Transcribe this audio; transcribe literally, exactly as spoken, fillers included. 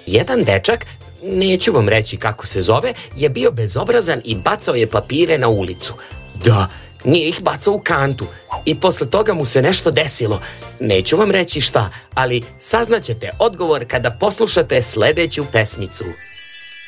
Jedan dečak, neću vam reći kako se zove, je bio bezobrazan i bacao je papire na ulicu. Da, nije ih bacao u kantu. I posle toga mu se nešto desilo. Neću vam reći šta, ali saznaćete odgovor kada poslušate sledeću pesmicu.